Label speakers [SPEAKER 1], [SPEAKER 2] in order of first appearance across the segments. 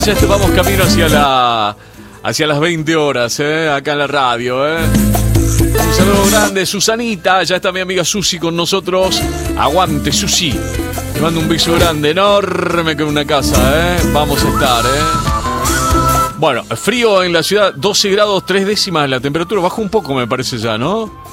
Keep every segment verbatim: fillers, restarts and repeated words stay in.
[SPEAKER 1] Ya este, vamos camino hacia la hacia las veinte horas, ¿eh? Acá en la radio, ¿eh? Un saludo grande, Susanita. Ya está mi amiga Susi con nosotros. Aguante, Susi. Te mando un beso grande, enorme, con una casa, ¿eh? Vamos a estar, ¿eh? Bueno, frío en la ciudad, doce grados, tres décimas. La temperatura bajó un poco, me parece ya, ¿no?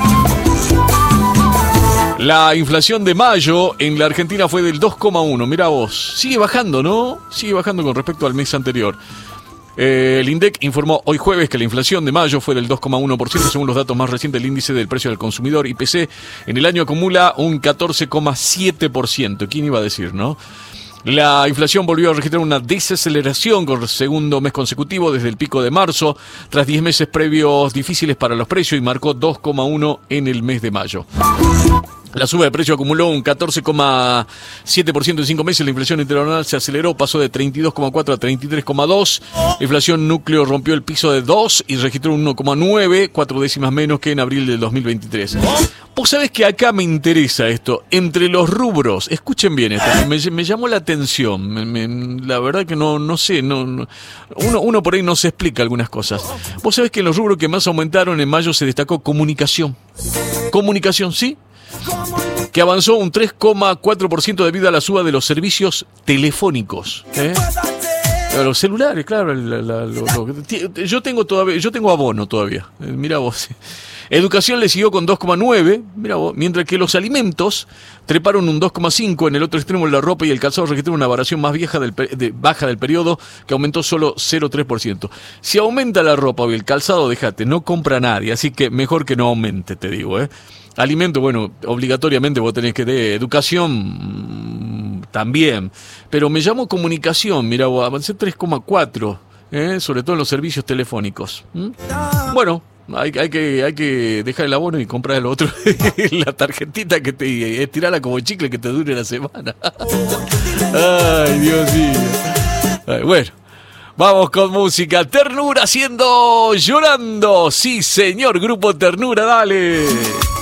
[SPEAKER 1] La inflación de mayo en la Argentina fue del dos coma uno. Mirá vos, sigue bajando, ¿no? Sigue bajando con respecto al mes anterior. Eh, el INDEC informó hoy jueves que la inflación de mayo fue del dos coma uno por ciento según los datos más recientes del índice del precio del consumidor, I P C. En el año acumula un catorce coma siete por ciento. ¿Quién iba a decir, no? La inflación volvió a registrar una desaceleración con el segundo mes consecutivo desde el pico de marzo, tras diez meses previos difíciles para los precios, y marcó dos coma uno en el mes de mayo. La suba de precio acumuló un catorce coma siete por ciento en cinco meses. La inflación interanual se aceleró, pasó de treinta y dos coma cuatro a treinta y tres coma dos. La inflación núcleo rompió el piso de dos y registró un uno coma nueve, cuatro décimas menos que en abril del dos mil veintitrés. Vos sabés que acá me interesa esto. Entre los rubros, escuchen bien esto, me, me llamó la atención. Me, me, la verdad que no, no sé, no, no, uno, uno por ahí no se explica algunas cosas. Vos sabés que en los rubros que más aumentaron en mayo se destacó comunicación. Comunicación, ¿sí? Que avanzó un tres coma cuatro por ciento debido a la suba de los servicios telefónicos, ¿eh? Los celulares, claro. La, la, lo, lo, yo tengo todavía, yo tengo abono todavía. Eh, mira vos. Educación le siguió con dos coma nueve, mira vos, mientras que los alimentos treparon un dos coma cinco. En el otro extremo, la ropa y el calzado registraron una variación más vieja del, de, baja del periodo, que aumentó solo cero coma tres por ciento. Si aumenta la ropa o el calzado, déjate, no compra nadie, así que mejor que no aumente, te digo, ¿eh? Alimento, bueno, obligatoriamente vos tenés que de educación también, pero me llamo comunicación, mira, avancé tres coma cuatro, ¿eh? Sobre todo en los servicios telefónicos. ¿Mm? Bueno, hay, hay, que, hay que dejar el abono y comprar el otro, la tarjetita que te estirala como chicle que te dure la semana. Ay, Dios mío. Ay, bueno. Vamos con música. Ternura haciendo Llorando. Sí, señor, grupo Ternura, dale.